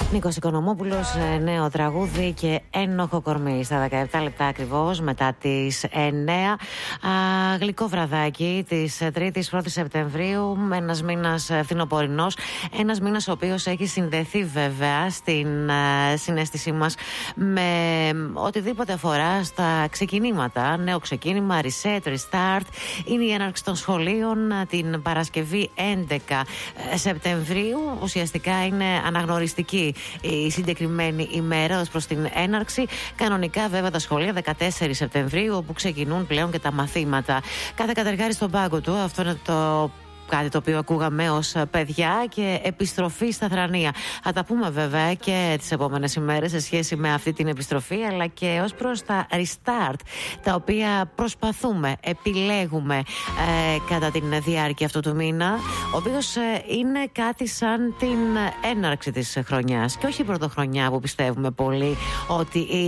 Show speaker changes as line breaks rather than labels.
Νίκος Οικονομόπουλος, νέο τραγούδι και ένοχο κορμί στα 17 λεπτά ακριβώς μετά τις 9. Γλυκό βραδάκι της 3ης 1η Σεπτεμβρίου, ένας μήνας φθινοπορεινός, ένας μήνας ο οποίος έχει συνδεθεί βέβαια στην συναίσθησή μας με οτιδήποτε αφορά στα ξεκινήματα. Νέο ξεκίνημα, reset, restart. Είναι η έναρξη των σχολείων την Παρασκευή 11 Σεπτεμβρίου. Ουσιαστικά είναι αναγνωριστική η συγκεκριμένη ημέρα ως προς την έναρξη. Κανονικά βέβαια τα σχολεία 14 Σεπτεμβρίου, όπου ξεκινούν πλέον και τα μαθήματα. Κάθε κατεργάρι στον πάγκο του, αυτό είναι κάτι το οποίο ακούγαμε ως παιδιά, και επιστροφή στα θρανία. Θα τα πούμε βέβαια και τις επόμενες ημέρες σε σχέση με αυτή την επιστροφή, αλλά και ως προς τα restart, τα οποία προσπαθούμε, επιλέγουμε κατά την διάρκεια αυτού του μήνα, ο οποίος είναι κάτι σαν την έναρξη της χρονιάς και όχι η πρωτοχρονιά που πιστεύουμε πολύ ότι